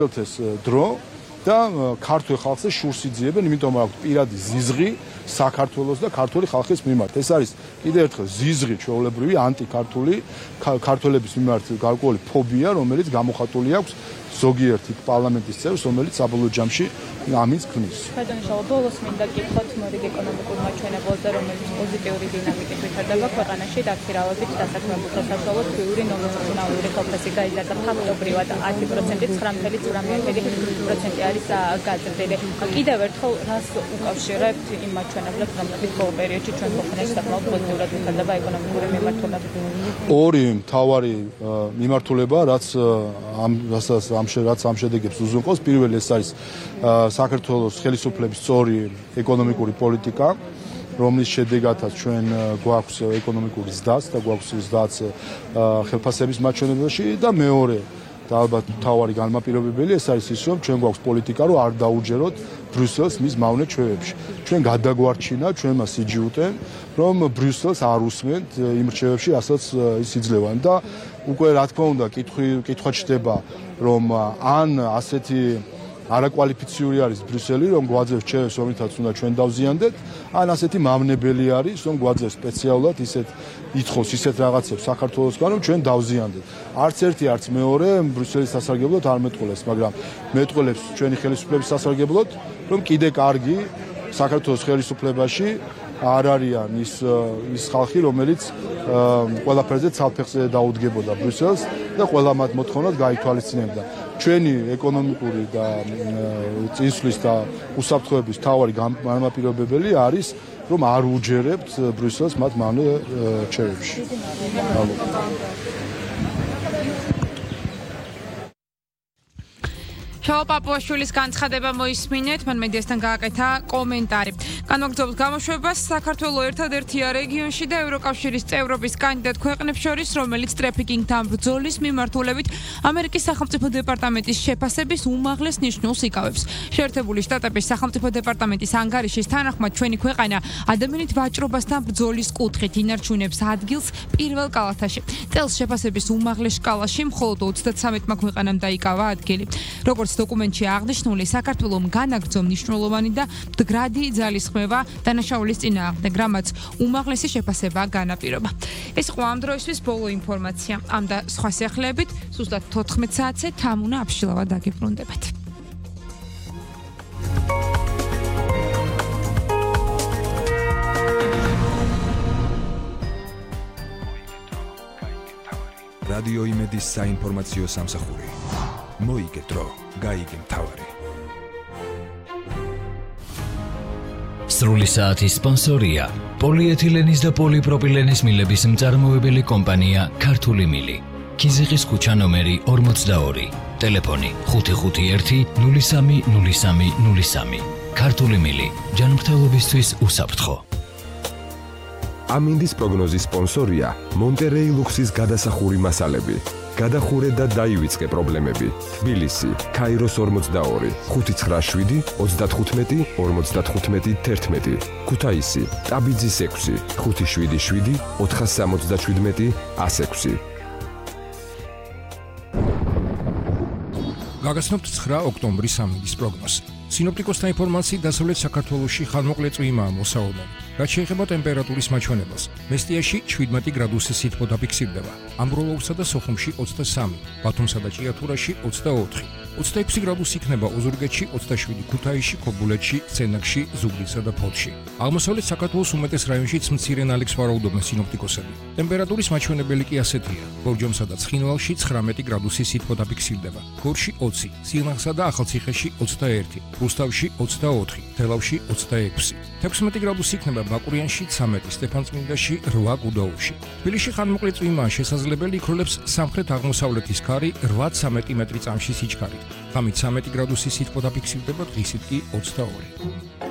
ეს დრო და ქართულ ხალხს შურს იძიებენ, იმიტომ რომ პირადი ზიზღი საქართველოს და ქართული ხალხის მიმართ. ეს არის კიდევ ერთხელ ზიზღი ჩვეულებრივი ანტიქართული ქართველების მიმართ გარკვეული ფობია, რომელიც გამოხატული აქვს ზოგიერთი პარლამენტის წევრს, რომელიც საბოლოო ჯამში ამის ქმნის. შესაძლოა ბოლოს მინდა გითხოთ მორიგ ეკონომიკურ მაჩვენებელზე, რომელიც პოზიტიური დინამიკით ვითარდება ქვეყანაში და აქცირალობით დასაქმებულთა საშუალო თვიური ნომინალური ხალხი გაიზარდა ფაქტობრივად 10%-ით 9.9% არის გაზრდილი. კიდევ ერთხელ რას უკავშირებთ იმ მაჩვენებლებს, რომლებიც ბოლო პერიოდში ჩვენ ქვეყანაში საკმაოდ პოზიტიურად ვითარდება ეკონომიკური მიმართულებით? ორი მთავარი მიმართულება, რაც ამ შედეგებს უზრუნველყოფს. პირველი ეს არის საქართველოს ხელისუფლების სწორი ეკონომიკური პოლიტიკა, რომლის შედეგადაც ჩვენ გვაქვს ეკონომიკური ზრდაც და გვაქვს ზრდაც ხელფასების მაჩვენებელში და მეორე და ალბათ მთავარი განმაპირობებელი ეს არის ის, რომ ჩვენ გვაქვს პოლიტიკა, რომ არ დაუჯეროთ ბრიუსელს მის მავნე ჩვევებში. ჩვენ გადაგვარჩინა ჩვენმა სიჯიუტემ, რომ ბრიუსელს არ უსმენთ იმ რჩევებში, რასაც ის იძლევა და უკვე რა თქმა უნდა კითხვა ჩდება, რომ ან ასეთი არაკვალიფიციური არის ბრიუსელი, რომ გვაძლევს რჩევებს, რომლითაც უნდა ჩვენ დავზიანდეთ, ან ასეთი მავნებელი არის, რომ გვაძლევს სპეციალურად ითხოვს ისეთ რაღაცებს საქართველოსგან, რომ ჩვენ დავზიანდეთ. არც ერთი, არც მეორე ბრიუსელის სასარგებლოდ არ მეტყოლებს, მაგრამ მეტყოლებს ჩვენი ხელისუფლების სასარგებლოდ, რომ კიდე კარგი საქართველოს ხელისუფლებაში არ არიან ის ხალხი, რომელიც ყველაფერზე ცალფეხზე დაუდგებოდა ბრიუსელს და ყველა მათ მოთხოვნას გაითვალისწინებდა. ჩვენი ეკონომიკური და წინსვლის და უსაფრთხოების მთავარი განმაპირობებელი არის, რომ არ უჯერებთ ბრიუსელს მათ მავნე რჩევებში. შავა პაპუაშვილის განცხადება მოისმინეთ, მან მედიასთან გააკეთა კომენტარი. განვაგრძობთ გამოშვებას საქართველოს ერთადერთია რეგიონში და ევროკავშირის წევრობის კანდიდატ ქვეყნებს შორის, რომელიც ტრაფიკინგთან ბრძოლის მიმართულებით ამერიკის სახელმწიფო დეპარტამენტის შეფასების უმაღლეს ნიშნულს იკავებს. შეერთებული შტატების სახელმწიფო დეპარტამენტის ანგარიშის თანახმად ჩვენი ქვეყანა ადამიანით ვაჭრობასთან ბრძოლის კუთხით ინარჩუნებს ადგილს პირველ კალათაში. წელს შეფასების უმაღლეს სკალაში მხოლოდ 33-მა ქვეყანამ დაიკავა ადგილი. როგორც დოკუმენტში აღნიშნული, საქართველოს განაგრძო მნიშვნელოვანი და მდგრადი ძალისხმევა დანაშაულის წინააღმდეგ, რამაც უმაღლესი შეფასება განაპირობა. ეს იყო ამ დროისთვის ბოლო ინფორმაცია. ამ და სხვა სიახლეებით ზუსტად 14 საათზე თამუნა აფშილავა დაგიბრუნდებათ. რადიო იმედის საინფორმაციო სამსახური. მოიგედრო, გაიგე მთავარი. სრული საათის სპონსორია პოლიეთილენის და პოლიპროპილენის მილების მწარმოებელი კომპანია ქართული მილი. ქიზიყის ქუჩა ნომერი 42, ტელეფონი 551 03 03 03. ქართული მილი, ჯანმრთელობისთვის უსაფრთხო. ამინდის პროგნოზის სპონსორია მონტერეი ლუქსის გადასახური მასალები. გადახურე და დაივიწყე პრობლემები. თბილისი, ქაიროს 42, 597 35 55 11. ქუთაისი, ტაბიძის 6, 577 477 106. გაგაცნობთ 9 ოქტომბრის ამინდის პროგნოზი. სინოპტიკოსთა ინფორმაციით დასავლეთ საქართველოში ხანმოკლე წვიმაა მოსავალმელი. რაც შეეხება ტემპერატურის მაჩვენებელს, მესტიაში 17 გრადუსი სითბო დაფიქსირდება, ამბროლოვრსა და სოხუმში 23, ბათუმსა და ჭიათურაში 24, 26 გრადუსი იქნება ოზურგეთში, 27 ქუთაისში, ქობულეთში, სცენაკში, ზუგდიდსა და ფოთში. აღმოსავლეთ საქართველოს უმეტეს რაიონშიც მცირე ნალექს ვარაუდობენ სინოპტიკოსები. ტემპერატურის მაჩვენებელი კი ასეთია: ბორჯომსა და ცხინვალში 19 გრადუსი სითბო დაფიქსირდება, გორში 20, სილნახსა და ახალციხეში 21, რუსთავში 24, თელავში 26, 16 გრადუსი იქნება ბაკურიანში 13, სტეფანწმინდაში 8, გუდაუთში. თბილისში ხანმოკლე წვიმაა შესაძლებელი, იქროლებს სამხრეთ-აღმოსავლეთის ქარი 8-13 მეტრი წამში სიჩქარით. ღამით 13 გრადუსი სითბო დაფიქსირდება, დღისით კი 22.